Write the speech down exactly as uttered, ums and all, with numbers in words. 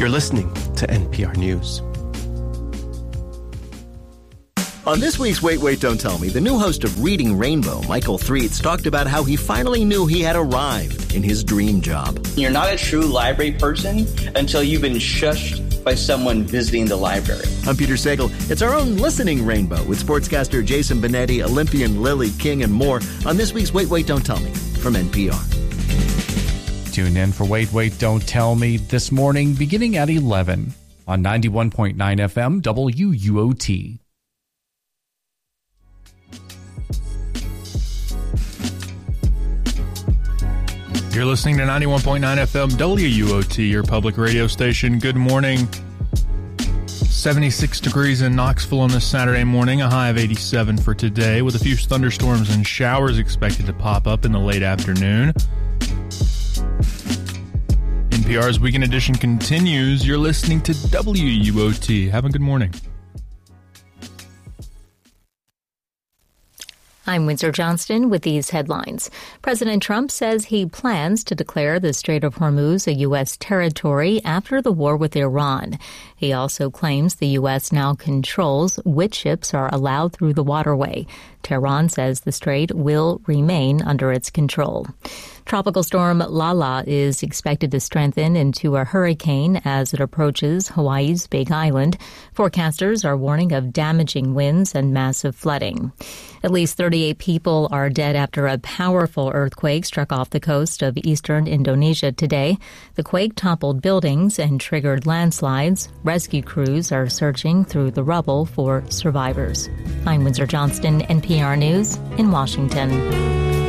You're listening to N P R News. On this week's Wait, Wait, Don't Tell Me, the new host of Reading Rainbow, Michael Threets, talked about how he finally knew he had arrived in his dream job. You're not a true library person until you've been shushed by someone visiting the library. I'm Peter Sagal. It's our own Listening Rainbow with sportscaster Jason Benetti, Olympian Lily King, and more on this week's Wait, Wait, Don't Tell Me from N P R. Tune in for Wait, Wait, Don't Tell Me this morning beginning at eleven on ninety-one point nine F M W U O T. You're listening to ninety-one point nine F M W U O T, your public radio station. Good morning. seventy-six degrees in Knoxville on this Saturday morning, a high of eighty-seven for today, with a few thunderstorms and showers expected to pop up in the late afternoon. N P R's Weekend Edition continues. You're listening to W U O T. Have a good morning. I'm Windsor Johnston with these headlines. President Trump says he plans to declare the Strait of Hormuz a U S territory after the war with Iran. He also claims the U S now controls which ships are allowed through the waterway. Tehran says the strait will remain under its control. Tropical storm Lala is expected to strengthen into a hurricane as it approaches Hawaii's Big Island. Forecasters are warning of damaging winds and massive flooding. At least thirty-eight people are dead after a powerful earthquake struck off the coast of eastern Indonesia today. The quake toppled buildings and triggered landslides. Rescue crews are searching through the rubble for survivors. I'm Windsor Johnston, N P R News in Washington.